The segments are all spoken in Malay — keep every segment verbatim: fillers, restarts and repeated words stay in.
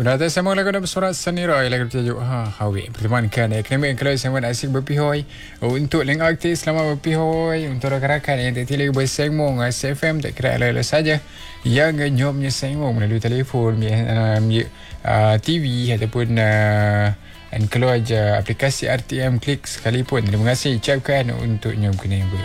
Guna atas sama lagu dalam surat Sanira lagu bertajuk Ha Hawi. Pertemuankan akademik kalau sama asik berpihoi untuk link aktif selamat berpihoi untuk rakan-rakan yang tak tilai bersengmong S F M tak kira ala-ala saja yang nyomnya sengmong melalui telefon, uh, uh, T V ataupun uh, dan kalau aja aplikasi R T M klik sekalipun. Terima kasih ucapkan untuk nyom kena ber.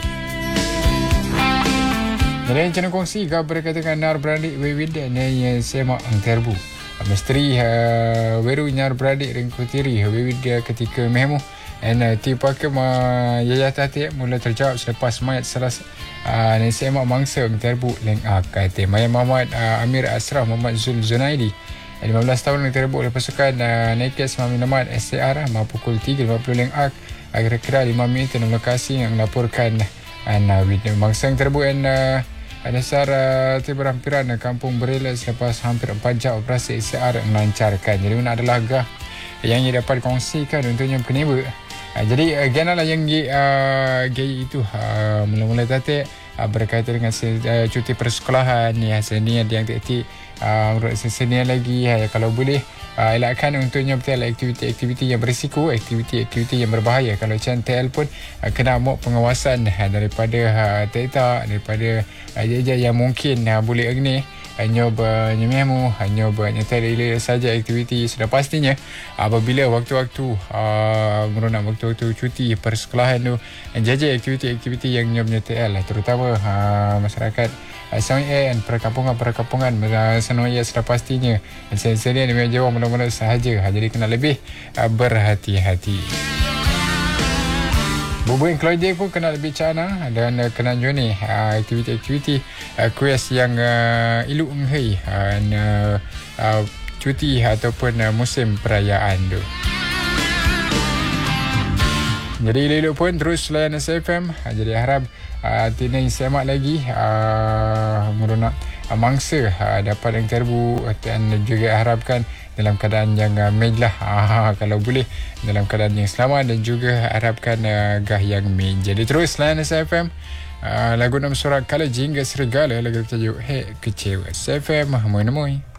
Jadi channel kongsi kabar katakan nar beradik Wewid dan yang semak ang terbu. Misteri uh, Weru nyar beradik ringkutiri Wewid dia ketika mehmu dan uh, tipu pakai uh, yaya tati mula terjawab selepas mayat salah uh, yang semak mangsa ang terbu leng akate Maya Muhammad uh, Amir Asraf Muhammad Zul Zunaidi lima belas tahun yang terbuk oleh pasukan uh, Naked Semami Namat S T R uh, pukul tiga lima puluh leng ak kira-kira lima minit dalam lokasi yang melaporkan uh, mangsa yang terbuk dan uh, dasar uh, tiba hampiran uh, kampung Berela selepas hampir empat jam operasi S R melancarkan. Jadi ini adalah gah yang ia dapat kongsikan untuk yang peneba. Uh, jadi uh, gana lah yang uh, gay itu uh, mula-mula tadi uh, berkaitan dengan uh, cuti persekolahan ya senior yang tadi uh, senior lagi uh, kalau boleh uh, elakkan untuknya betul aktiviti-aktiviti yang berisiko, aktiviti-aktiviti yang berbahaya. Kalau macam T L pun uh, kena mau pengawasan uh, daripada uh, TikTok, daripada uh, je yang mungkin uh, boleh agni hanya bernyememu, hanya bernyetai rela saja aktiviti. Sudah pastinya apabila waktu-waktu uh, meronok waktu-waktu cuti persekolahan tu jaja aktiviti-aktiviti yang nyom T L terutama uh, masyarakat uh, Sanoi dan perkampungan-perkampungan uh, Sanoi sudah pastinya sedia ni memang jawab mula-mula sahaja. Jadi kena lebih uh, berhati-hati. Bubuin keluarga pun kena lebih cana dan uh, kena join uh, aktiviti-aktiviti uh, kuis yang uh, ilu enghei uh, uh, uh, cuti ataupun uh, musim perayaan tu. Jadi ilu pun terus layan S F M. Uh, jadi harap uh, tina semak lagi uh, meronak uh, mangsa uh, dapat yang terbu dan juga harapkan dalam keadaan yang uh, mejlah ah, kalau boleh dalam keadaan yang selamat dan juga harapkan uh, gah yang mej. Jadi terus layan S F M uh, lagu nama surat Kala Jingga Serigala lagu bertajuk Hei Kecewa S F M Moy Moy.